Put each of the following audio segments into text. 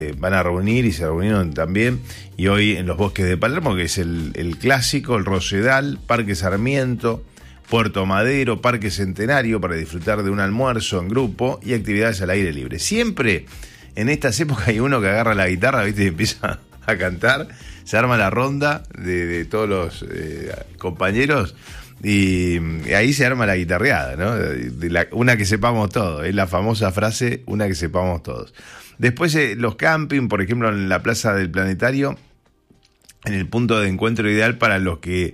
van a reunir y se reunieron también, y hoy en los bosques de Palermo, que es el clásico, el Rosedal, Parque Sarmiento, Puerto Madero, Parque Centenario, para disfrutar de un almuerzo en grupo y actividades al aire libre. Siempre en estas épocas hay uno que agarra la guitarra, ¿viste? Y empieza a cantar, se arma la ronda de todos los compañeros, y ahí se arma la guitarreada, ¿no? Una que sepamos todos, es la famosa frase, una que sepamos todos. Después los camping, por ejemplo, en la Plaza del Planetario, en el punto de encuentro ideal para los que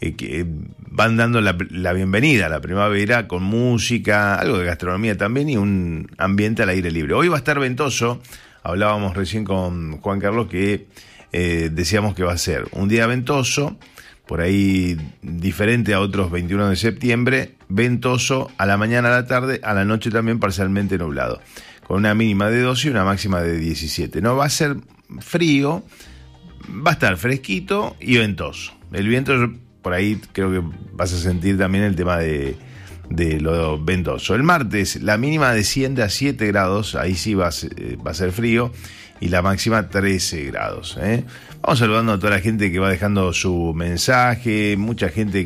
van dando la bienvenida a la primavera, con música, algo de gastronomía también y un ambiente al aire libre. Hoy va a estar ventoso, hablábamos recién con Juan Carlos que decíamos que va a ser un día ventoso, por ahí diferente a otros 21 de septiembre, ventoso a la mañana, a la tarde, a la noche también parcialmente nublado, con una mínima de 12 y una máxima de 17. No va a ser frío, va a estar fresquito y ventoso. El viento, por ahí creo que vas a sentir también el tema de lo ventoso. El martes, la mínima desciende a 7 grados, ahí sí va a ser frío, y la máxima 13 grados. Vamos saludando a toda la gente que va dejando su mensaje, mucha gente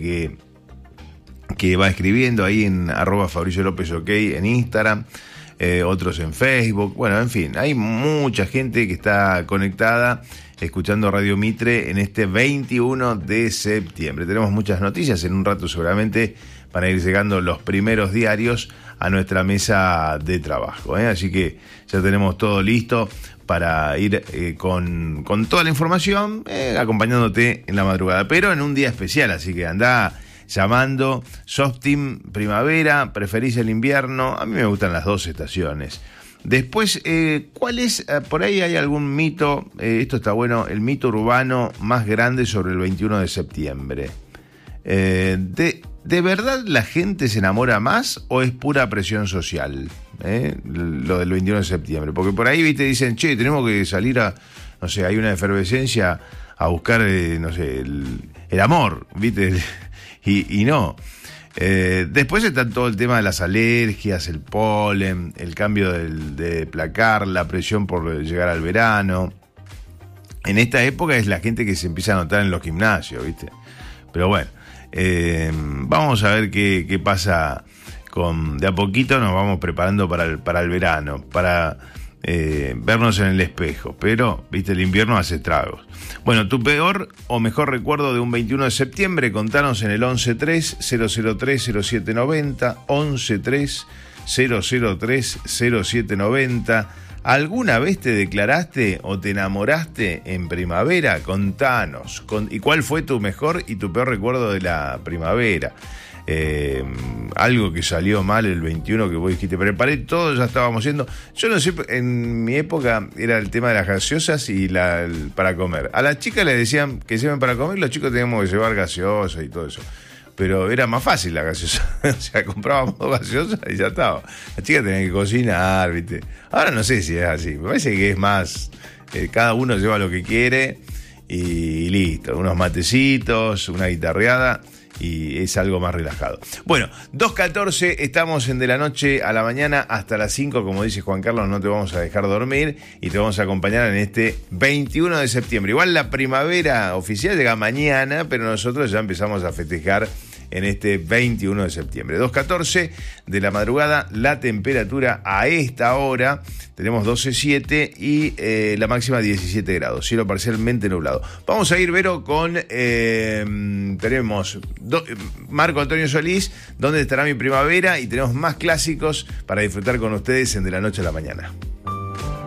que va escribiendo ahí en @FabrizioLopezOK en Instagram, otros en Facebook, bueno, en fin, hay mucha gente que está conectada escuchando Radio Mitre en este 21 de septiembre. Tenemos muchas noticias, en un rato seguramente van a ir llegando los primeros diarios a nuestra mesa de trabajo, así que ya tenemos todo listo para ir con toda la información, acompañándote en la madrugada, pero en un día especial, así que andá llamando. Sos team primavera, preferís el invierno, a mí me gustan las dos estaciones. Después, ¿cuál es? Por ahí hay algún mito, esto está bueno, el mito urbano más grande sobre el 21 de septiembre. ¿De verdad la gente se enamora más o es pura presión social? Lo del 21 de septiembre. Porque por ahí, viste, dicen, che, tenemos que salir a, no sé, hay una efervescencia a buscar, no sé, el amor, viste, y no. Después está todo el tema de las alergias, el polen, el cambio de placar, la presión por llegar al verano. En esta época es la gente que se empieza a notar en los gimnasios, ¿viste? Pero bueno, vamos a ver qué pasa. De a poquito nos vamos preparando para el verano, para vernos en el espejo, pero, viste, el invierno hace estragos. Bueno, tu peor o mejor recuerdo de un 21 de septiembre, contanos en el 1130030790, 1130030790. ¿Alguna vez te declaraste o te enamoraste en primavera? Contanos. ¿Y cuál fue tu mejor y tu peor recuerdo de la primavera? Algo que salió mal el 21 que vos dijiste, preparé todo, ya estábamos yendo. Yo no sé, en mi época era el tema de las gaseosas y para comer. A las chicas les decían que lleven para comer, los chicos teníamos que llevar gaseosas y todo eso. Pero era más fácil la gaseosa. O sea, comprábamos dos gaseosas y ya estaba. Las chicas tenían que cocinar, ¿viste? Ahora no sé si es así. Me parece que es más, cada uno lleva lo que quiere y listo. Unos matecitos, una guitarreada, y es algo más relajado. Bueno, 2:14, estamos en De la Noche a la Mañana hasta las 5, como dice Juan Carlos, no te vamos a dejar dormir y te vamos a acompañar en este 21 de septiembre. Igual la primavera oficial llega mañana, pero nosotros ya empezamos a festejar en este 21 de septiembre. 2:14 de la madrugada, la temperatura a esta hora, tenemos 12.7 y la máxima 17 grados, cielo parcialmente nublado. Vamos a ir, Vero, con, tenemos Marco Antonio Solís, ¿Dónde estará mi primavera? Y tenemos más clásicos para disfrutar con ustedes en De la Noche a la Mañana.